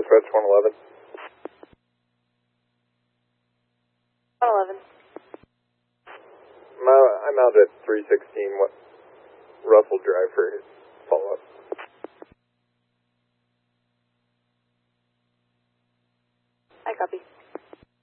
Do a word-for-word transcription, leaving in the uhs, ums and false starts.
Dispatch one eleven. one eleven. I'm out, I'm out at three sixteen. What Russell Drive for his follow-up. I copy.